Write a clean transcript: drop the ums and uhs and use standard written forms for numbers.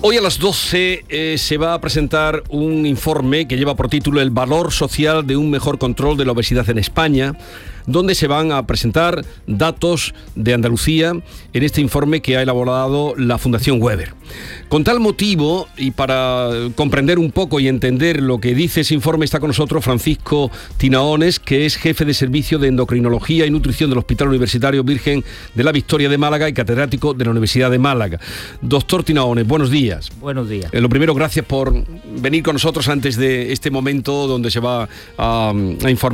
Hoy a las 12 se va a presentar un informe que lleva por título El valor social de un mejor control de la obesidad en España, donde se van a presentar datos de Andalucía en este informe que ha elaborado la Fundación Weber. Con tal motivo, y para comprender un poco y entender lo que dice ese informe, está con nosotros Francisco Tinaones, que es jefe de servicio de endocrinología y nutrición del Hospital Universitario Virgen de la Victoria de Málaga y catedrático de la Universidad de Málaga. Doctor Tinaones, buenos días. Buenos días. Lo primero, gracias por venir con nosotros antes de este momento donde se va a informar